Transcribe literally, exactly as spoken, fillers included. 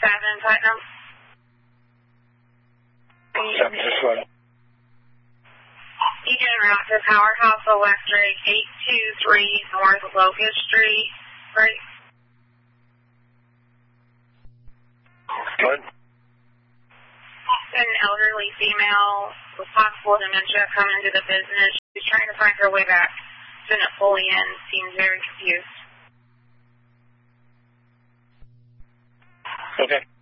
seven, Putnam. seven six one. You get en route to Powerhouse Electric, eight two three North Locust Street, right? Good. An elderly female with possible dementia come into the business. She's trying to find her way back to Napoleon. Seems very confused. Okay.